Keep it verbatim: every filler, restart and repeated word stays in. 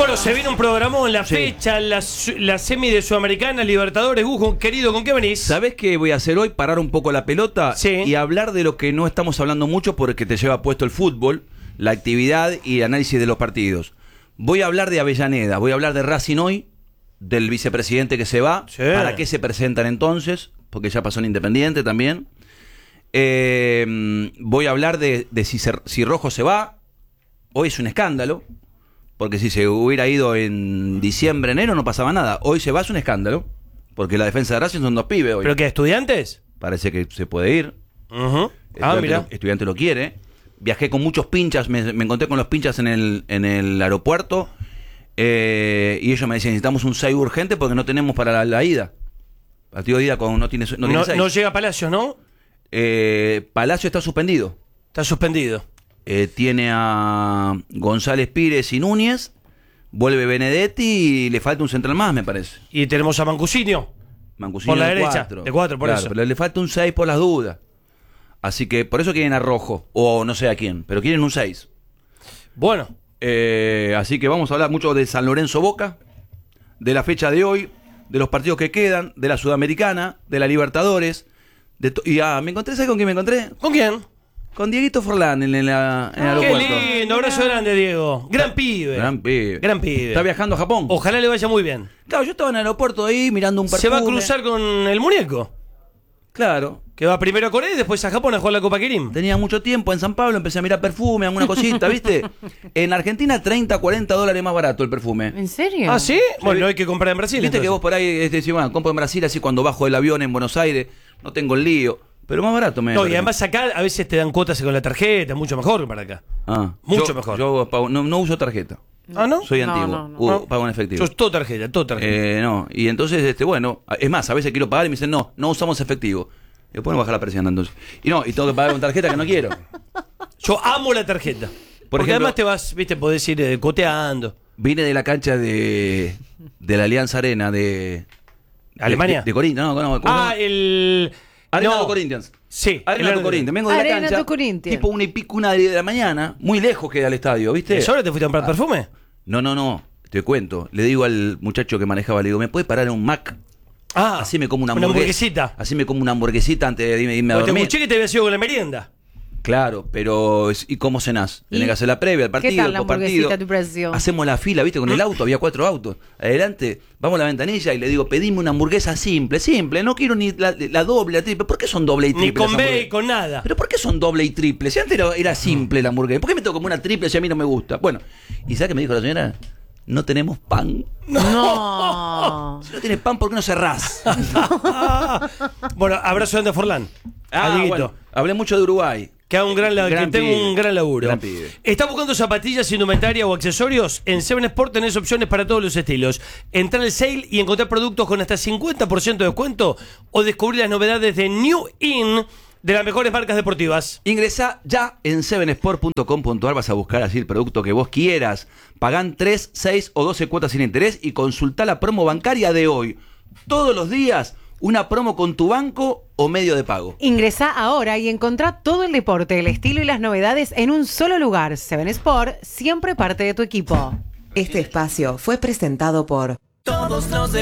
Bueno, se viene un programa en la Sí. fecha, la, su- la semi de Sudamericana, Libertadores. Gus, querido, ¿con qué venís? ¿Sabés qué voy a hacer hoy? Parar un poco la pelota Sí. y hablar de lo que no estamos hablando mucho porque te lleva puesto el fútbol, la actividad y el análisis de los partidos. Voy a hablar de Avellaneda, voy a hablar de Racing hoy, del vicepresidente que se va, Sí. para qué se presentan entonces, porque ya pasó en Independiente también. Eh, voy a hablar de, de si, se- si Rojo se va. Hoy es un escándalo, porque si se hubiera ido en diciembre, enero no pasaba nada. Hoy se va, es un escándalo, porque la defensa de Racing son dos pibes hoy. ¿Pero qué, estudiantes? Parece que se puede ir. Ujú. Ah, Estudiante mira. lo, estudiante lo quiere. Viajé con muchos pinchas, me, me encontré con los pinchas en el, en el aeropuerto. eh, y ellos me decían, necesitamos un seis urgente porque no tenemos para la, la ida. Partido de ida con, no tiene, no tiene No, seis. no llega a Palacios, ¿no? Eh, Palacio está suspendido. Está suspendido. Eh, tiene a González Pires y Núñez. Vuelve Benedetti y le falta un central más, me parece. Y tenemos a Mancusinio. Mancusinho Por la de derecha, cuatro. de cuatro, por Claro, eso. pero le falta un seis por las dudas. Así que por eso quieren a Rojo, o no sé a quién, pero quieren un seis. Bueno, Eh, así que vamos a hablar mucho de San Lorenzo Boca, de la fecha de hoy, de los partidos que quedan, de la Sudamericana, de la Libertadores. De to- y ah, me encontré, ¿sabes con quién me encontré? ¿con quién? Con Dieguito Forlán en, en la- en el Qué aeropuerto. lindo, abrazo grande, Diego. Gran pibe. Gran pibe. Gran pibe. Está viajando a Japón. Ojalá le vaya muy bien. Claro, yo estaba en el aeropuerto ahí mirando un perfume. Se va a cruzar con el muñeco, Claro. que va primero a Corea y después a Japón a jugar la Copa Kirin. Tenía mucho tiempo en San Pablo, empecé a mirar perfume, alguna cosita, ¿viste? En Argentina treinta, cuarenta dólares más barato el perfume. ¿En serio? ¿Ah, sí? Bueno, hay que comprar en Brasil. Viste que entonces. vos por ahí este, decís, bueno, compro en Brasil, así cuando bajo del avión en Buenos Aires, no tengo el lío. Pero más barato me No, y parece. además acá a veces te dan cuotas con la tarjeta, mucho mejor que para acá. Ah, mucho yo- mejor. Yo pago- no, no uso tarjeta. ¿Ah, no? Soy No, antiguo. no, no. Uh, No. pago en efectivo. Yo todo tarjeta, todo tarjeta. Eh, no, y entonces, este, bueno, es más, a veces quiero pagar y me dicen, no, no usamos efectivo. Y después no baja la presión entonces. Y no, y tengo que pagar con tarjeta que no quiero. Yo amo la tarjeta. Porque ejemplo- además te vas, viste, podés ir eh, coteando. Vine de la cancha de, de la Alianza Arena de... ¿Alemania? De, de Corinthians, no, no, no, Ah, el... Arena no. de Corinthians. Sí. Arena el- de Corinthians. Vengo de la Arena cancha. do Corinthians. Tipo una y pico, una de la mañana. Muy lejos queda el estadio, ¿viste? ¿Eso ahora te fuiste a comprar perfume? No, no, no. Te cuento. Le digo al muchacho que manejaba, le digo, ¿me puede parar en un Mac? Ah, Así me como una una hamburguesa. hamburguesita. Así me como una hamburguesita antes de irme, irme a Porque te dormir. escuché que te había sido con la merienda. Claro, pero ¿y cómo cenás? Tenés ¿Y que hacer la previa, el partido, qué tal el la postpartido. hamburguesita a tu precio? Hacemos la fila, ¿viste? Con el auto, había cuatro autos. Adelante, vamos a la ventanilla y le digo, pedime una hamburguesa simple, simple. No quiero ni la, la doble, la triple. ¿Por qué son doble y triple? Ni con las hamburguesas? bacon, nada. ¿Pero por qué son doble y triple? Si antes era, era simple la hamburguesa. ¿Por qué me tengo como una triple si a mí no me gusta? Bueno, ¿y sabes qué me dijo la señora? No tenemos pan. No. Si no tienes pan, ¿por qué no cerrás? Bueno, abrazo grande a Forlán. a Ah, Dieguito. bueno, hablé mucho de Uruguay. Que haga un gran, la- Gran que tenga pibe. un gran laburo. Gran pibe. ¿Está buscando zapatillas, indumentaria o accesorios? En Seven Sport tenés opciones para todos los estilos. Entrar al sale y encontrar productos con hasta cincuenta por ciento de descuento o descubrir las novedades de New In de las mejores marcas deportivas. Ingresá ya en seven sport punto com punto ar, vas a buscar así el producto que vos quieras. Pagán tres, seis o doce cuotas sin interés y consultá la promo bancaria de hoy. Todos los días, una promo con tu banco o medio de pago. Ingresá ahora y encontrá todo el deporte, el estilo y las novedades en un solo lugar. Seven Sport, siempre parte de tu equipo. Este espacio fue presentado por